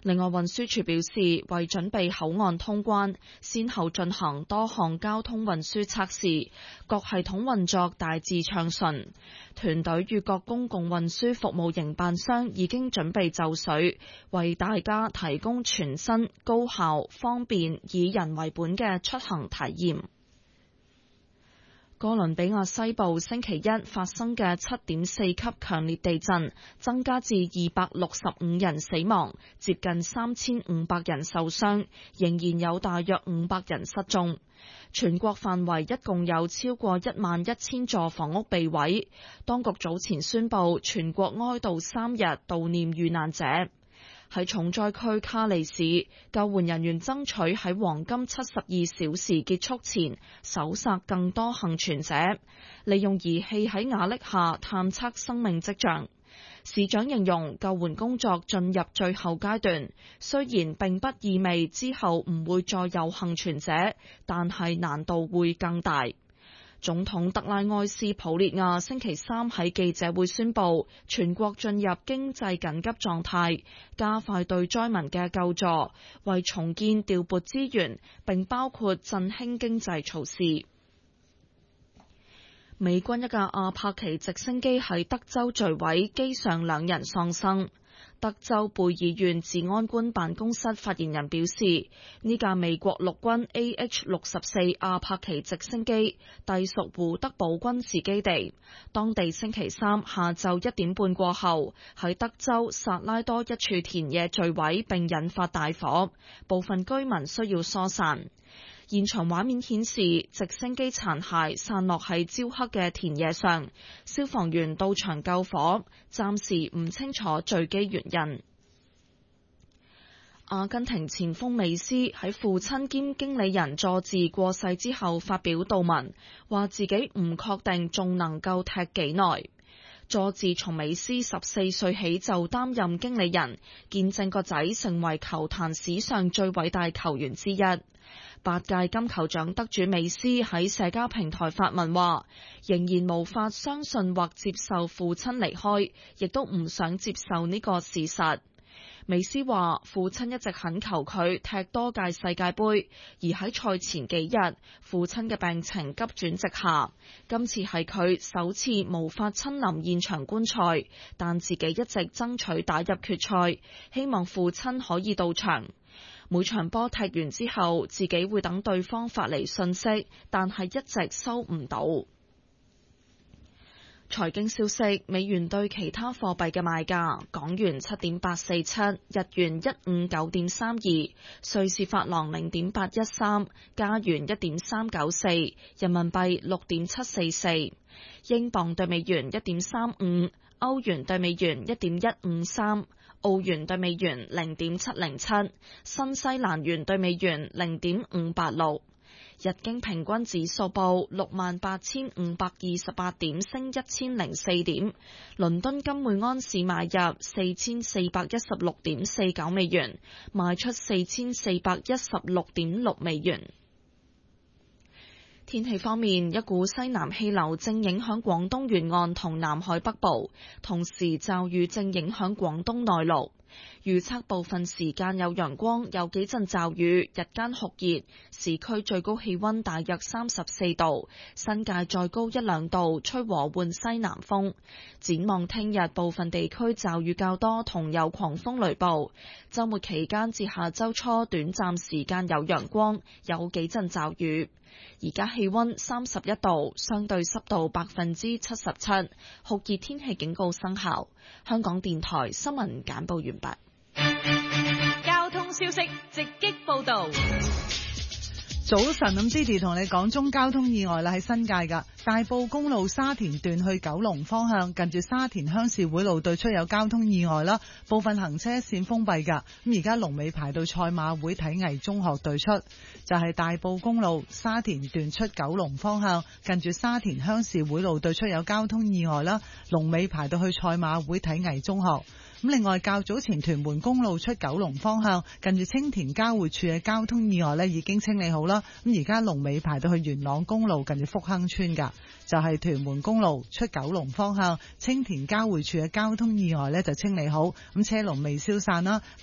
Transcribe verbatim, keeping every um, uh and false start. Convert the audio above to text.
另外，運輸署表示，為準備口岸通關，先後進行多項交通運輸測試，各系統運作大致暢順。團隊與各公共運輸服務營辦商已經準備就緒，為大家提供全新、高效、方便、以人為本嘅出行體驗。哥倫比亞西部星期一發生嘅七點四級強烈地震，增加至二百六十五人死亡，接近三千五百人受傷，仍然有大約五百人失蹤。全國範圍一共有超過一萬一千座房屋被毀。當局早前宣布全國哀悼三日，悼念遇難者。喺重災區卡利市，救援人員爭取喺黃金七十二小時結束前搜索更多幸存者，利用儀器喺瓦礫下探測生命跡象。市長形容救援工作進入最後階段，雖然並不意味之後唔會再有幸存者，但係難度會更大。總統德拉埃斯普列亞星期三喺記者會宣布，全國進入經濟緊急狀態，加快對災民嘅救助，為重建調撥資源，並包括振興經濟措施。美軍一架阿帕奇直升機喺德州墜毀，機上兩人喪生。德州貝爾縣治安官辦公室發言人表示，呢架美國陸軍 A H 六十四阿帕奇直升機隸屬胡德堡軍事基地，當地星期三下晝一點半過後喺德州薩拉多一處田野墜毀，並引發大火，部分居民需要疏散。現場畫面顯示，直升機殘骸散落喺焦黑嘅田野上，消防員到場救火，暫時唔清楚墜機原因。阿根廷前鋒美斯喺父親兼經理人佐治過世之後發表悼文，話自己唔確定仲能夠踢幾耐。佐治從美斯十四歲起就擔任經理人，見證個仔成為球壇史上最偉大球員之一。八屆金球獎得主美斯喺社交平台發文話，仍然無法相信或接受父親離開，亦都唔想接受呢個事實。美斯話，父親一直懇求佢踢多屆世界盃，而喺賽前幾日，父親嘅病情急轉直下。今次係佢首次無法親臨現場觀賽，但自己一直爭取打入決賽，希望父親可以到場。每場波踢完之後，自己會等對方發嚟信息，但係一直收唔到。財經消息，美元對其他貨幣嘅賣價：港元七點八四七，日元一五九點三二，瑞士法郎零點八一三，加元一點三九四，人民幣六點七四四，英鎊對美元一點三五，歐元對美元一點一五三，澳元對美元零點七零七，新西蘭元對美元零點五八六。日經平均指數報六萬八千五百二十八點，升一千零四點。倫敦金每安士買入四千四百一十六點四九美元，賣出四千四百一十六點六美元。天氣方面，一股西南氣流正影響廣東沿岸同南海北部，同時驟雨正影響廣東內陸。預測部分時間有陽光，有幾陣驟雨，日間酷熱，市區最高氣溫大約三十四度，新界再高一兩度，吹和緩西南風。展望聽日，部分地區驟雨較多，同有狂風雷暴。週末期間至下週初，短暫時間有陽光，有幾陣驟雨。而家氣溫三十一度，相對濕度百分之七十七，酷熱天氣警告生效。香港電台新聞簡報完畢。 交通消息直擊報道。 早晨，咁 Didi 同你講中交通意外啦，喺新界噶大埔公路沙田段去九龍方向，近住沙田鄉事會路對出有交通意外啦，部分行車線封閉噶。咁而家龍尾排到賽馬會體藝中學對出，就係、是、大埔公路沙田段出九龍方向，近住沙田鄉事會路對出有交通意外啦，龍尾排到去賽馬會體藝中學。咁另外，較早前屯門公路出九龍方向，近住青田交匯處嘅交通意外呢已經清理好啦。咁而家龍尾排到去元朗公路近住福亨村噶，就係屯門公路出九龍方向青田交匯處嘅交通意外呢就清理好，咁車龍未消散啦。